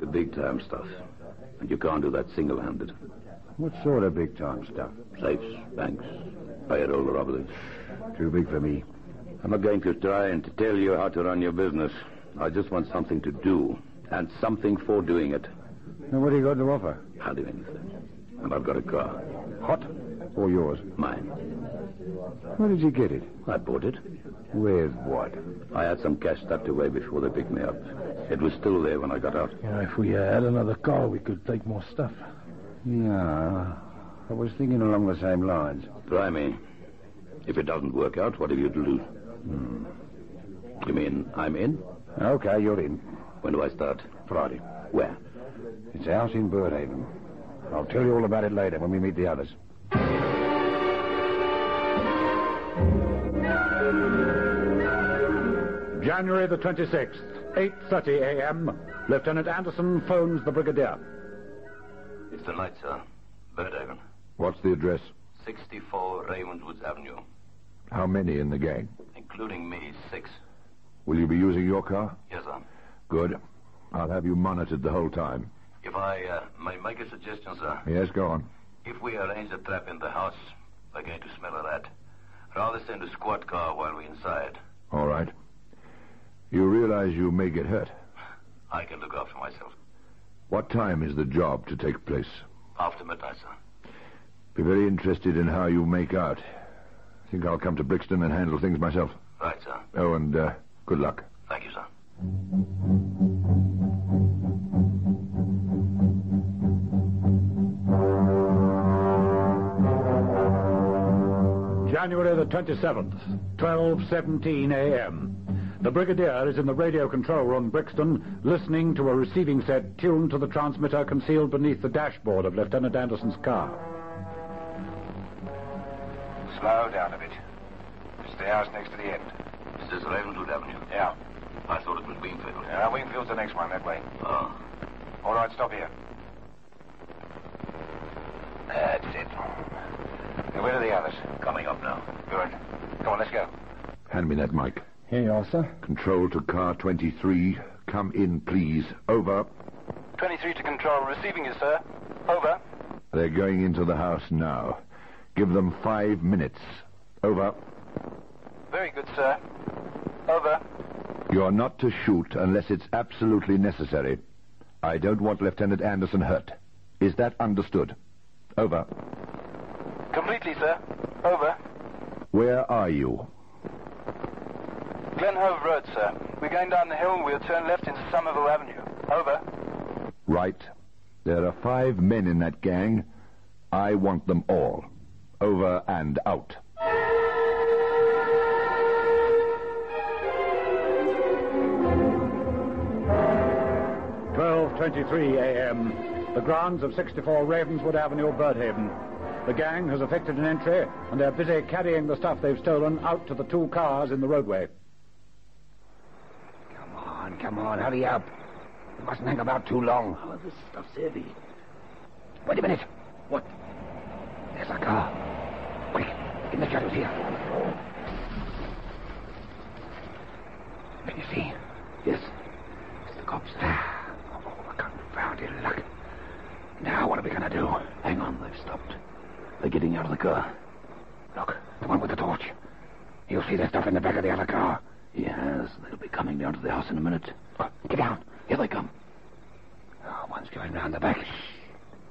big-time stuff. And you can't do that single-handed. What sort of big-time stuff? Safes, banks, payroll robberies. Too big for me. I'm not going to try and to tell you how to run your business. I just want something to do, and something for doing it. Now, what do you got to offer? Hardly anything. And I've got a car. Hot or yours? Mine. Where did you get it? I bought it. With what? I had some cash tucked away before they picked me up. It was still there when I got out. You know, if we had another car, we could take more stuff. Yeah, I was thinking along the same lines. Try me. If it doesn't work out, what have you to lose? You mean I'm in? Okay, you're in. When do I start? Friday. Where? It's a house in Birdhaven. I'll tell you all about it later when we meet the others. January the 26th, 8:30 a.m. Lieutenant Anderson phones the Brigadier. It's the night, sir. Birdhaven. What's the address? 64 Ravenswoods Avenue. How many in the gang? Including me, 6. Will you be using your car? Yes, sir. Good. I'll have you monitored the whole time. If I may make a suggestion, sir. Yes, go on. If we arrange a trap in the house, we're going to smell a rat. Rather send a squad car while we're inside. All right. You realize you may get hurt. I can look after myself. What time is the job to take place? After midnight, sir. Be very interested in how you make out. I think I'll come to Brixton and handle things myself. Right, sir. Oh, and good luck. Thank you, sir. January the 27th, 12:17 a.m. The Brigadier is in the radio control room, Brixton, listening to a receiving set tuned to the transmitter concealed beneath the dashboard of Lieutenant Anderson's car. Slow down a bit. It's the house next to the end. Is this Ravenswood Avenue? Yeah. I thought it was Wingfield. Yeah, Wingfield's the next one, that way. Oh. All right, stop here. That's it. Now, where are the others? Coming up now. Good. Come on, let's go. Hand me that mic. Here you are, sir. Control to car 23. Come in, please. Over. 23 to control. Receiving you, sir. Over. They're going into the house now. Give them 5 minutes. Over. Very good, sir. Over. You're not to shoot unless it's absolutely necessary. I don't want Lieutenant Anderson hurt. Is that understood? Over. Completely, sir. Over. Where are you? Glenhove Road, sir. We're going down the hill and we'll turn left into Somerville Avenue. Over. Right. There are 5 men in that gang. I want them all. Over and out. 12:23 a.m. The grounds of 64 Ravenswood Avenue, Birdhaven. The gang has effected an entry, and they're busy carrying the stuff they've stolen out to the 2 cars in the roadway. Come on, hurry up. You mustn't hang about too long. Oh, this stuff's heavy. Wait a minute. What? There's a car. Quick, in the shadows here. Can you see? Yes. It's the cops. Oh, confounded luck. Now what are we going to do? Hang on, they've stopped. They're getting out of the car. Look, the one with the torch. He'll see the stuff in the back of the other car. He has. They'll be coming down to the house in a minute. Oh, get down. Here they come. Oh, one's going round the back.